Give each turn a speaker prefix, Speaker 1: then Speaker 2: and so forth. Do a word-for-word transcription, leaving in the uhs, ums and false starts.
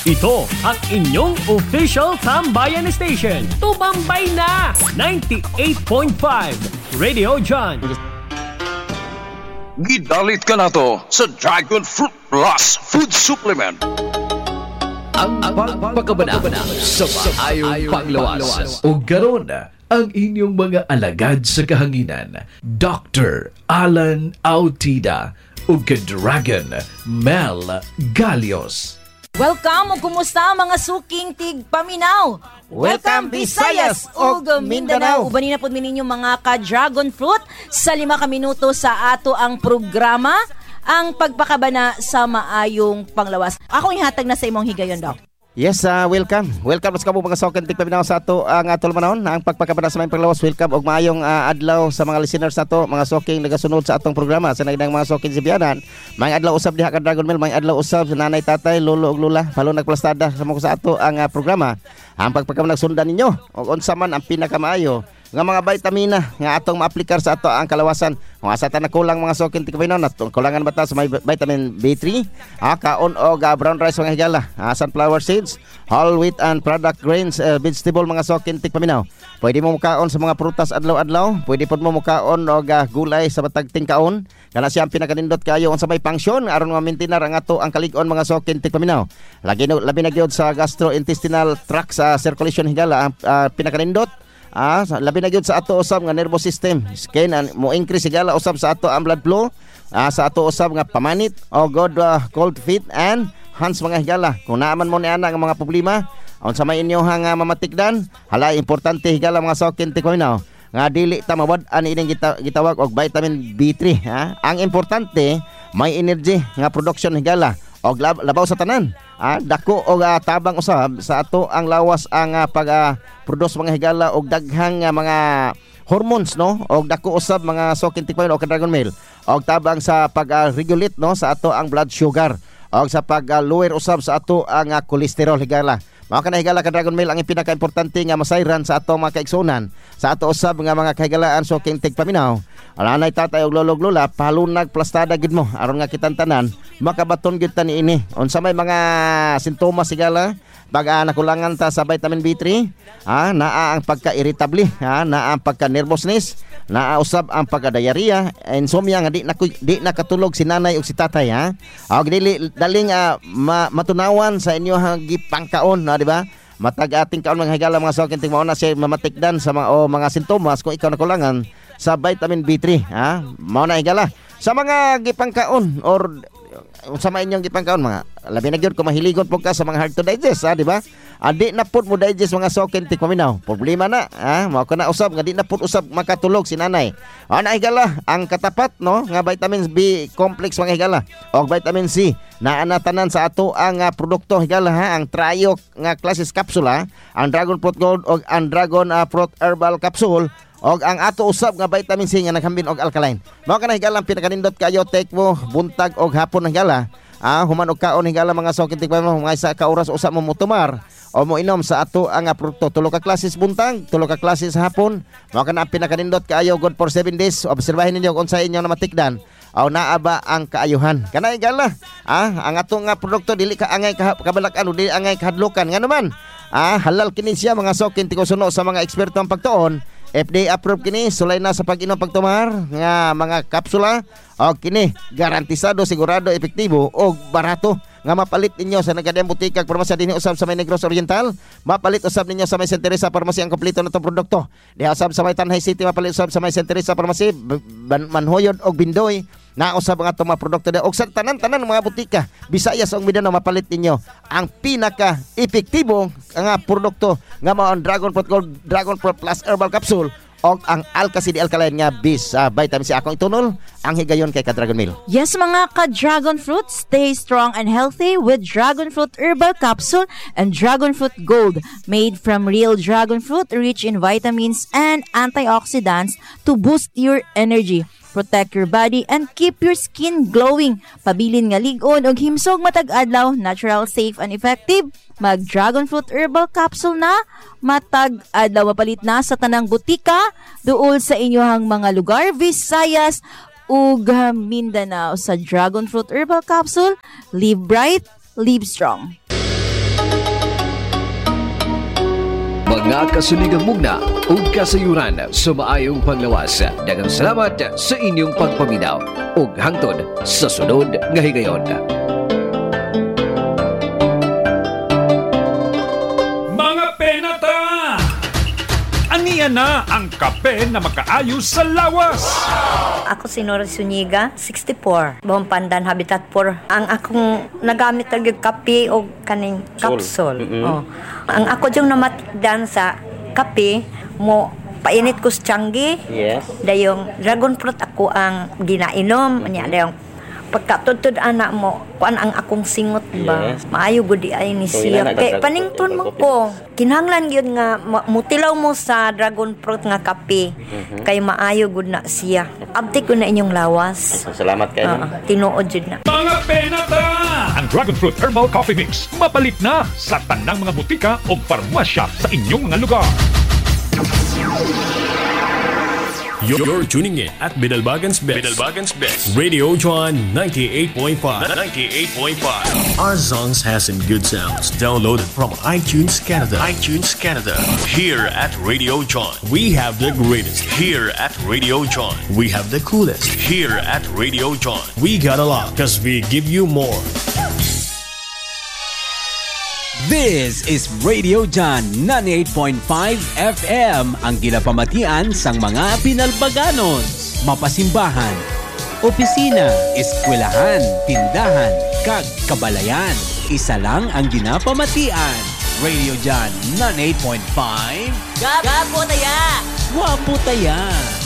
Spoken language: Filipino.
Speaker 1: Ito ang inyong official Tambayan Station. Tumambay na! ninety-eight point five Radio John.
Speaker 2: Gidalit ka na to sa Dragon Fruit Plus Food Supplement.
Speaker 3: Ang pagpakabanabana sa maayong panglawas. O garon ang inyong mga alagad sa kahanginan. Doctor Alan Autida o Dragon Mel Galios.
Speaker 4: Welcome o kumusta mga suking tig paminaw. Welcome Visayas o Mindanao. Ubanin na po ninyo mga ka-dragon fruit sa lima ka minuto sa ato ang programa, ang pagpakabana sa maayong panglawas. Ako ihatag na sa imong higayon, Doc.
Speaker 5: Yes, uh, welcome. Welcome sa kamo mga soken tig paminaw sa ato ang atol manahon ang pagpakabana sa maayong panglawas. Welcome og maayong uh, adlaw sa mga listeners nato, mga soking nagasunod sa atong programa sa nagdang mga soking sibiyanan. Maayong adlaw usab diha ka Dragon Mail, maayong adlaw usab sa nanay, tatay, lolo ug lola, palo nagplastada sa mga sa ato ang uh, programa. Ang pagpakabana sundan ninyo og unsa man ang pinakamaayo nga mga vitamina nga atong maaplikar sa ato ang kalawasan. Kung asa ta na kulang mga sokin tig paminaw na kulangan bata sa may vitamin B three, ah, kaon og uh, brown rice mga higala, ah, sunflower seeds, whole wheat and product grains, uh, vegetable mga sokin tig paminaw. Pwede mo mukaon sa mga prutas adlaw-adlaw, pwede pod mo mukaon og uh, gulay sa matag tingkaon. Kana siya ang pinakanindot kayo unsa may function aron ma-maintain ang ato ang kalig-on mga sokin tig paminaw. Lagi no labi na gyud sa gastrointestinal tract sa circulation higala ang uh, pinakanindot. Ah, labi na gyud sa ato usab nga nervous system, skin and mo increase sigala usab sa ato ang blood flow, ah, sa ato usab nga pamanit o good uh, cold feet and hands mga higala. Kung naaman mo ni ana nga mga problema unsa may inyo nga mamatikdan, hala importante higala mga sokin tig paminaw nga dili ta mawad-an ining gita, gitawag og vitamin B three, ha. Ang importante may energy nga production higala og lab, labaw sa tanan. Ah, dako og uh, tabang usab sa ato ang lawas ang uh, pag uh, produce mga higala og daghang uh, mga hormones, no, og dako usab mga sokin tig paminaw o Dragon Mail og tabang sa pag uh, regulate, no, sa ato ang blood sugar og sa pag uh, lower usab sa ato ang uh, cholesterol higala. Mao kana higala ka Dragon Mail ang pinaka-importante nga masayran sa ato mga kaigsunan sa ato usab nga mga kahigalaan soking tig paminaw. Nanay, tatay ug lolo ug lola, palunag plastada gid mo aron nga kitang tanan makabaton gid ta niini. Unsa may mga sintomas higala pag uh, nakulangan ta sa vitamin B three, ha, naa ang pagka-irritable, ha, naa ang pagka-nervousness, naa usab ang pagka-diarrhea, insomnia nga di na di nakatulog si nanay ug si tatay, ha. Og dili daling uh, ma, matunawan sa inyo hagi pangkaon, na di ba? Matag ating kaon mga higala mga sokin ting mao na siya mamatikdan sa mga o mga sintomas kung ikaw nakulangan sa vitamin B three, ha. Mao na higala sa mga gipangkaon or sa mga inyong gipangkaon mga labi na gyud kung mahiligon po ka sa mga hard to digest, ha, di ba? Adi na pud mo digest mga sokin tig paminaw, problema na, ha. Mao kana usab nga di na pud usab makatulog si nanay. Ana higala ang katapat, no, nga vitamin B complex mga higala og vitamin C naa na tanan sa ato ang uh, produkto higala, ha, ang trio nga klases kapsula, ang Dragon Fruit Gold og ang Dragon uh, Fruit Herbal Capsule og ang ato usab nga vitamin C nga naghambin og alkaline. Mao kana higala ang pinakanindot kayo take mo buntag og hapon higala. Ah, human og kaon higala mga sokin tig paminaw mga isa ka oras usab mo mutumar o mo inom sa ato ang produkto. Tulo ka klases buntag, tulo ka klases hapon. Mao kana ang pinakanindot kayo good for seven days. Obserbahin ninyo kung unsa inyo na matikdan aw naa ba ang kaayuhan. Kana higala, ah, ang ato nga produkto dili ka angay kabalak-an, dili angay kahadlokan. Ngano man? Ah, halal kini siya mga sokin tig suno sa mga eksperto ang pagtuon. F D A approved kini, sulay na sa pag-inom pagtumar nga mga kapsula o kini garantisado, sigurado, epektibo o barato nga mapalit ninyo sa nagadayang butika parmasya dinhi usab sa may Negros Oriental, mapalit usab ninyo sa may Saint Teresa Pharmacy ang kompleto natong produkto. Diha usab sa may Tanhay City, mapalit usab sa may Saint Teresa Pharmacy, Manhoyod og Bindoy. Na usab nga itong mga produkto na og sa tanan-tanan mga butika Visayas ug Mindanao, mapalit ninyo ang pinaka epektibo nga produkto nga mao ang Dragon Fruit Gold, Dragon Fruit Plus Herbal Capsule og ang Alka-C D Alkaline nga bis uh, vitamin C. Akong itunol ang higayon kay ka Dragon Mail.
Speaker 4: Yes mga ka Dragon Fruit, stay strong and healthy with Dragon Fruit Herbal Capsule and Dragon Fruit Gold, made from real dragon fruit, rich in vitamins and antioxidants to boost your energy, protect your body, and keep your skin glowing. Pabilin nga ligon og himsog matag adlaw, natural, safe, and effective. Mag Dragon Fruit Herbal Capsule na matag adlaw, mapalit na sa tanang butika duol sa inyohang mga lugar Visayas ug Mindanao. Sa Dragon Fruit Herbal Capsule, live bright, live strong.
Speaker 3: mga kasuligang mugna ug kasayuran sa maayong panglawas. Daghang salamat sa inyong pagpaminaw ug hangtod sa sunod nga higayon.
Speaker 6: Mga penata! Aniya na ang kape na makaayos sa lawas.
Speaker 7: Ako si Nora Zuniga, sixty-four. Buong Pandan, Habitat four. Ang akong nagamit talaga kape o kaning capsule.
Speaker 5: Mm-hmm.
Speaker 7: Oh. Ang ako yung namatdan sa kape, mo painit ko sa tiyanggi.
Speaker 5: Yes.
Speaker 7: Dayong dragon fruit ako ang ginainom. Mm-hmm. Dayong pagkatutod anak mo, kuan ang akong singot ba?
Speaker 5: Yes.
Speaker 7: Maayo gudi ay ni
Speaker 5: So,
Speaker 7: siya.
Speaker 5: ina
Speaker 7: Kay
Speaker 5: nagdag-
Speaker 7: panington mo ko. Kinahanglan gyud nga ma- mutilaw mo sa dragon fruit nga kape.
Speaker 5: Mhm.
Speaker 7: Kay maayo gud na siya. Abti ko na inyong lawas.
Speaker 5: Salamat kayo.
Speaker 7: Ah, tinuod jud na.
Speaker 6: Mga penata! Ang Dragon Fruit Herbal Coffee Mix mapalit na sa tanang mga butika o farmasya sa inyong mga lugar.
Speaker 8: You're, you're tuning in at Bidalbagan's Best. Bidalbagan's Best. Radio John ninety-eight point five. ninety-eight point five. Our songs has some good sounds. Downloaded from iTunes Canada. iTunes Canada. Here at Radio John, we have the greatest. Here at Radio John, we have the coolest. Here at Radio John, we got a lot because we give you more.
Speaker 9: This is Radio John ninety-eight point five F M, ang ginapamatian sang mga Pinalbaganos. Mapasimbahan, opisina, eskwelahan, tindahan, kag kabalayan. Isa lang ang ginapamatian. Radio John ninety-eight point five.
Speaker 4: Gapo taya!
Speaker 9: Wapo taya!